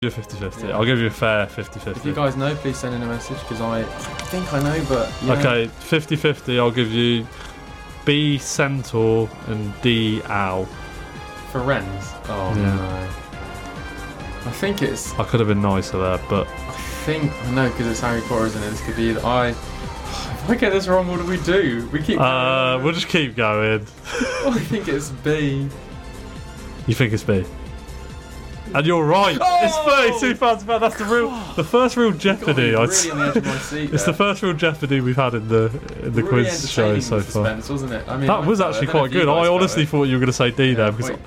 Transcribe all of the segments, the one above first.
a 50-50. Yeah. I'll give you a fair 50-50. If you guys know, please send in a message, because I think I know, but... Yeah. Okay, 50-50, I'll give you B, Centaur, and D, Owl. Firenze? Oh, yeah. No. I think it's... I could have been nicer there, but... I know, because it's Harry Potter, isn't it? This could be either If I get this wrong, what do we do? We keep going. We'll just keep going. I think it's B. You think it's B? And you're right. It's 32 pounds. That's the first real Jeopardy. Really on the edge of my seat. It's the first real Jeopardy we've had in the really quiz show so far. Suspense, wasn't it? I mean, that was actually quite good. I honestly thought you were going to say D there because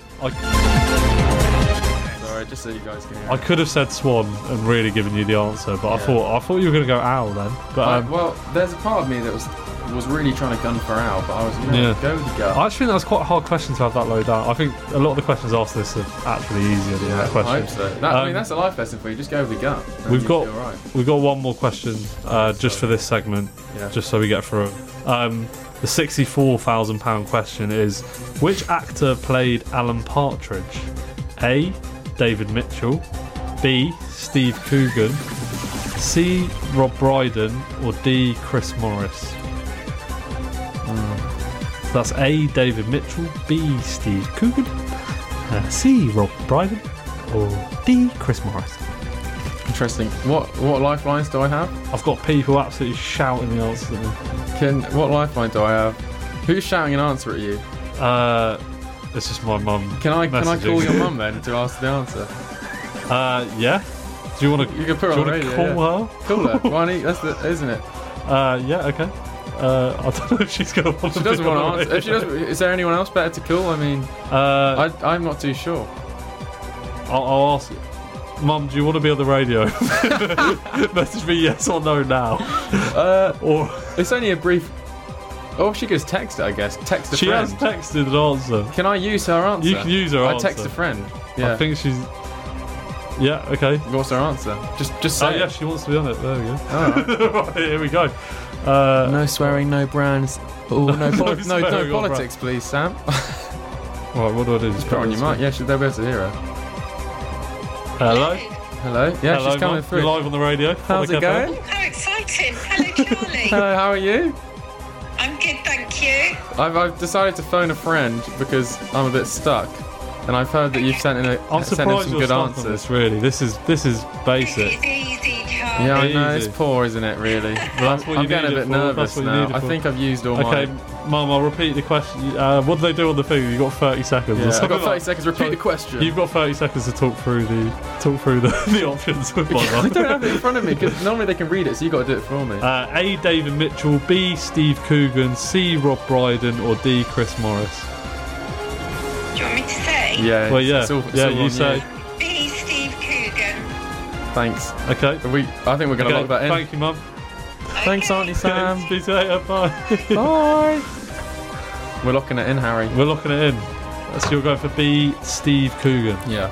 sorry, just so you guys can hear. I could have said Swan and really given you the answer, but I thought you were going to go Owl then. But well, there's a part of me that was really trying to gun for Owl, but I was going to go with the gut. I actually think that's quite a hard question to have that low down. I think a lot of the questions asked this are actually easier than that question. I hope so. I mean, that's a life lesson for you. Just go with the gut. We've got one more question just for this segment, just so we get through it. The £64,000 question is: which actor played Alan Partridge? A. David Mitchell, B. Steve Coogan, C. Rob Brydon, or D. Chris Morris? So that's A. David Mitchell, B. Steve Coogan, C. Rob Brydon, or D. Chris Morris. Interesting. What lifelines do I have? I've got people absolutely shouting the answers at me. What lifeline do I have? Who's shouting an answer at you? It's just my mum. Can I call your mum then to ask the answer? Yeah. Do you want to? You can put her on the radio. Call her. Call her. Why don't you, that's isn't it? Yeah. Okay. I don't know if she's going to want to. She doesn't want to answer. If she does, is there anyone else better to call? I mean, I'm not too sure. I'll ask. Mum, do you want to be on the radio? Message me yes or no now. Or it's only a brief. Oh, she could just text it, I guess. Text a friend. She has texted an answer. Can I use her answer? You can use her answer. I text a friend. Yeah. I think she's... Yeah, okay. What's her answer? Just say yeah, she wants to be on it. There we go. Right. Right, here we go. No swearing, no brands. Oh, no politics, please, Sam. Right, what do I do? Just put her on your mic. Yeah, they'll be able to hear her. Hello? Hello? Yeah, hello, she's coming through. You're live on the radio. How's it going? Oh, how exciting. Hello, Charlie. Hello, how are you? I'm good, thank you. I've decided to phone a friend because I'm a bit stuck, and I've heard that you've sent in some good answers. This, really, this is basic. It's easy, Charlie. Yeah, I know, it's poor, isn't it? Really. I'm getting a bit nervous now. I think I've used all my. Okay, Mum, I'll repeat the question. What do they do on the thing? You've got 30 seconds. Yeah, I've got 30 seconds. Repeat the question. You've got 30 seconds to talk through the options with my I don't have it in front of me because normally they can read it, so you've got to do it for me. A. David Mitchell, B. Steve Coogan, C. Rob Brydon, or D. Chris Morris. Do you want me to say? Yeah. Well, yeah. It's all you say. B. Steve Coogan. Thanks. Okay. I think we're going to lock that in. Thank you, Mum. Thanks, Auntie Sam. Speak to you later. Bye. Bye. We're locking it in, Harry. We're locking it in. So you're going for B. Steve Coogan. Yeah.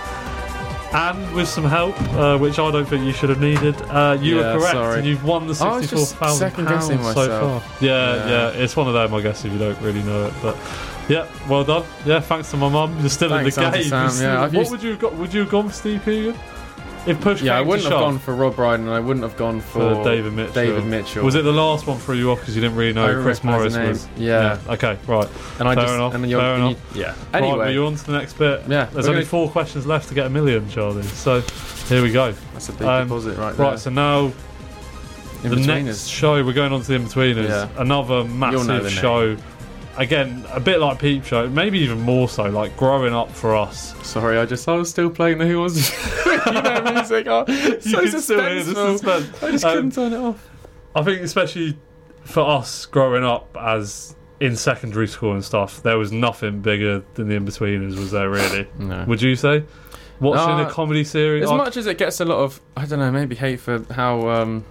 And with some help, which I don't think you should have needed, you were correct, and you've won the £64,000 so far. Yeah, it's one of them, I guess, if you don't really know it. But yeah, well done. Yeah, thanks to my mum. You're still in the game. Sam, would you have got? Would you have gone for Steve Coogan? If push I wouldn't have gone for Rob Brydon, and I wouldn't have gone for David Mitchell. Was it the last one threw you off because you didn't really know who Chris Morris was? Yeah. Okay, right. And fair enough. Yeah. Anyway, right, you're on to the next bit. Yeah. There's only 4 questions left to get $1 million, Charlie. So here we go. That's a big deposit right there. Right, so now the next show, we're going on to the In-Betweeners. Yeah. Another massive show. Again, a bit like Peep Show, maybe even more so, like growing up for us. Sorry, I was still playing the Who Was music. Oh, so suspenseful. I just couldn't turn it off. I think especially for us growing up as in secondary school and stuff, there was nothing bigger than the In-Betweeners, was there really? No. Would you say? Watching a comedy series? As much as it gets a lot of, I don't know, maybe hate for how,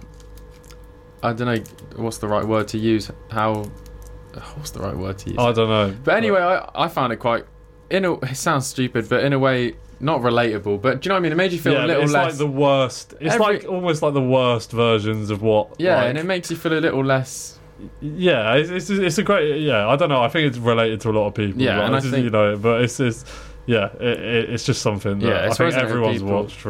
I don't know, what's the right word to use, what's the right word to use? I don't know. But anyway, I found it quite, it sounds stupid, but in a way, not relatable. But do you know what I mean? It made you feel a little less... it's like the worst. It's like almost like the worst versions of what... Yeah, and it makes you feel a little less... Yeah, it's a great... Yeah, I don't know. I think it's related to a lot of people. Yeah, and I think... You know, but it's yeah, it's just something that Yeah, I it's think resonating with everyone's people. watched.